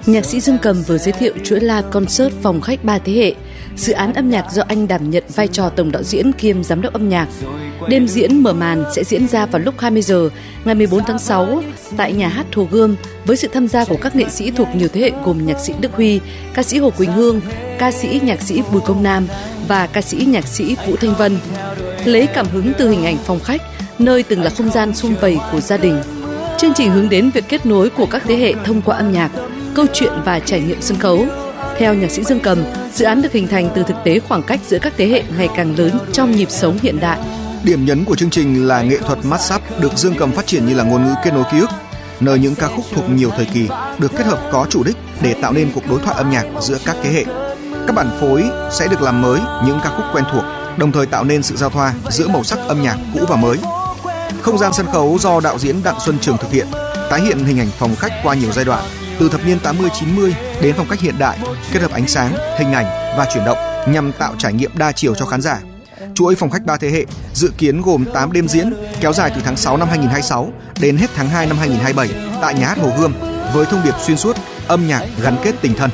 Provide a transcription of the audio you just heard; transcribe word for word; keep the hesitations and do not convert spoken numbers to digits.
nhạc sĩ Dương Cầm vừa giới thiệu chuỗi live concert phòng khách ba thế hệ, dự án âm nhạc do anh đảm nhận vai trò tổng đạo diễn kiêm giám đốc âm nhạc. Đêm diễn mở màn sẽ diễn ra vào lúc hai mươi giờ ngày mười bốn tháng sáu tại nhà hát Hồ Gươm với sự tham gia của các nghệ sĩ thuộc nhiều thế hệ gồm nhạc sĩ Đức Huy, ca sĩ Hồ Quỳnh Hương, ca sĩ nhạc sĩ Bùi Công Nam và ca sĩ nhạc sĩ Vũ Thanh Vân. Lấy cảm hứng từ hình ảnh phòng khách, nơi từng là không gian sum vầy của gia đình. Chương trình hướng đến việc kết nối của các thế hệ thông qua âm nhạc, câu chuyện và trải nghiệm sân khấu. Theo nhạc sĩ Dương Cầm, dự án được hình thành từ thực tế khoảng cách giữa các thế hệ ngày càng lớn trong nhịp sống hiện đại. Điểm nhấn của chương trình là nghệ thuật mashup được Dương Cầm phát triển như là ngôn ngữ kết nối ký ức, nơi những ca khúc thuộc nhiều thời kỳ được kết hợp có chủ đích để tạo nên cuộc đối thoại âm nhạc giữa các thế hệ. Các bản phối sẽ được làm mới những ca khúc quen thuộc, đồng thời tạo nên sự giao thoa giữa màu sắc âm nhạc cũ và mới. Không gian sân khấu do đạo diễn Đặng Xuân Trường thực hiện, tái hiện hình ảnh phòng khách qua nhiều giai đoạn, từ thập niên tám mươi chín mươi đến phong cách hiện đại, kết hợp ánh sáng, hình ảnh và chuyển động nhằm tạo trải nghiệm đa chiều cho khán giả. Chuỗi phòng khách ba thế hệ dự kiến gồm tám đêm diễn kéo dài từ tháng sáu năm hai nghìn không trăm hai mươi sáu đến hết tháng hai năm hai nghìn không trăm hai mươi bảy tại nhà hát Hồ Gươm với thông điệp xuyên suốt âm nhạc gắn kết tình thân.